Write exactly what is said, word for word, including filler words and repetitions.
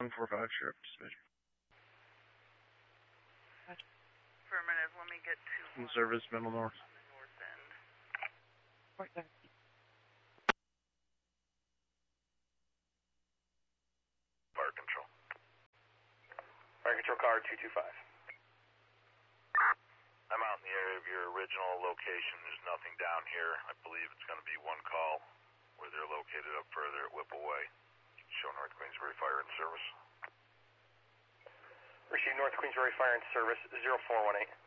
one four five, Sheriff Division. Affirmative, let me get to In service, Middle North. on the north end. Right there. Fire control. Fire control car two two five. I'm out in the area of your original location. There's nothing down here. I believe it's going to be one call where they're located up further at Whippleway. Show North Queensbury Fire and Service. Receive North Queensbury Fire and Service zero four one eight.